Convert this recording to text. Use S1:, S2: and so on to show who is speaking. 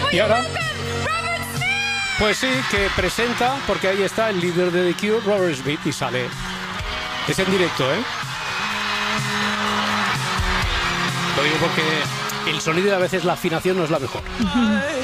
S1: Y ahora, pues sí, que presenta, porque ahí está el líder de The Cure, Robert Smith, y sale. Es en directo, ¿eh? Lo digo porque el sonido y a veces la afinación no es la mejor.